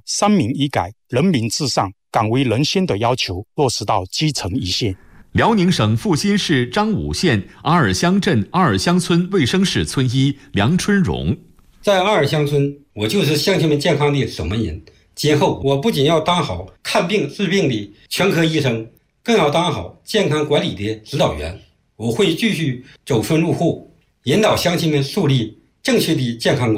三民医改、人民至上、敢为人先的要求落实到基层一线。 辽宁省阜新市张武县阿尔乡镇阿尔乡村卫生室村医梁春荣， 在阿尔乡村，我就是乡亲们健康的守门人。今后我不仅要当好看病治病的全科医生，更要当好健康管理的指导员。我会继续走村入户，引导乡亲们树立正确的健康观。